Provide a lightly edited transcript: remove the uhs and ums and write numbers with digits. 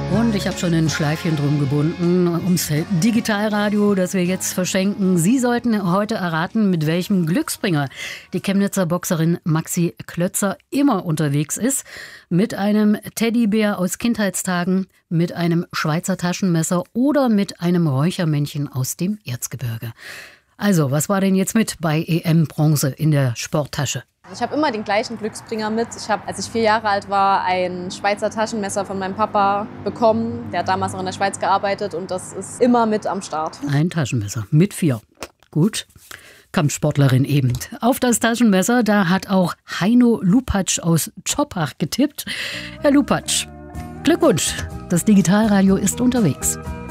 Und ich habe schon ein Schleifchen drum gebunden ums Digitalradio, das wir jetzt verschenken. Sie sollten heute erraten, mit welchem Glücksbringer die Chemnitzer Boxerin Maxi Klötzer immer unterwegs ist. Mit einem Teddybär aus Kindheitstagen, mit einem Schweizer Taschenmesser oder mit einem Räuchermännchen aus dem Erzgebirge. Also, was war denn jetzt mit bei EM Bronze in der Sporttasche? Ich habe immer den gleichen Glücksbringer mit. Ich habe, als ich 4 Jahre alt war, ein Schweizer Taschenmesser von meinem Papa bekommen. Der hat damals noch in der Schweiz gearbeitet und das ist immer mit am Start. Ein Taschenmesser mit 4. Gut. Kampfsportlerin eben. Auf das Taschenmesser, da hat auch Heino Lupatsch aus Tschoppach getippt. Herr Lupatsch, Glückwunsch. Das Digitalradio ist unterwegs.